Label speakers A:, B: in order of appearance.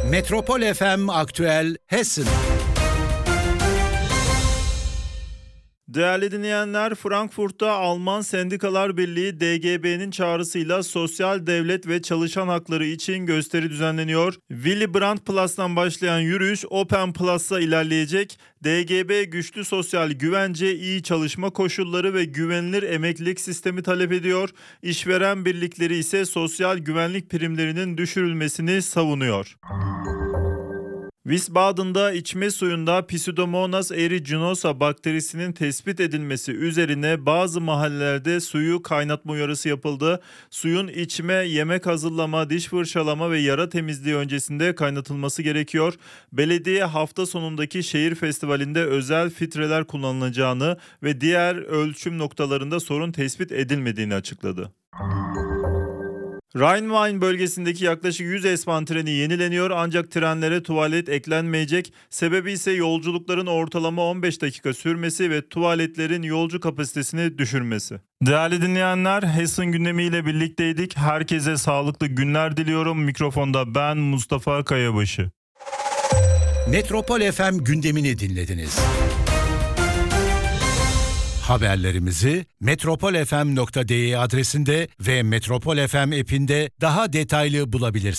A: Metropol FM Aktüel Hessen.
B: Değerli dinleyenler, Frankfurt'ta Alman Sendikalar Birliği DGB'nin çağrısıyla sosyal devlet ve çalışan hakları için gösteri düzenleniyor. Willy Brandt Plus'tan başlayan yürüyüş Open Plus'a ilerleyecek. DGB güçlü sosyal güvence, iyi çalışma koşulları ve güvenilir emeklilik sistemi talep ediyor. İşveren birlikleri ise sosyal güvenlik primlerinin düşürülmesini savunuyor. Wiesbaden'da içme suyunda Pseudomonas aeruginosa bakterisinin tespit edilmesi üzerine bazı mahallelerde suyu kaynatma uyarısı yapıldı. Suyun içme, yemek hazırlama, diş fırçalama ve yara temizliği öncesinde kaynatılması gerekiyor. Belediye hafta sonundaki şehir festivalinde özel filtreler kullanılacağını ve diğer ölçüm noktalarında sorun tespit edilmediğini açıkladı. Rhein-Main bölgesindeki yaklaşık 100 S-Bahn treni yenileniyor ancak trenlere tuvalet eklenmeyecek. Sebebi ise yolculukların ortalama 15 dakika sürmesi ve tuvaletlerin yolcu kapasitesini düşürmesi. Değerli dinleyenler, Hessen gündemiyle birlikteydik. Herkese sağlıklı günler diliyorum. Mikrofonda ben Mustafa Kayabaşı.
A: Metropol FM gündemini dinlediniz. Haberlerimizi metropolfm.de adresinde ve Metropol FM app'inde daha detaylı bulabilirsiniz.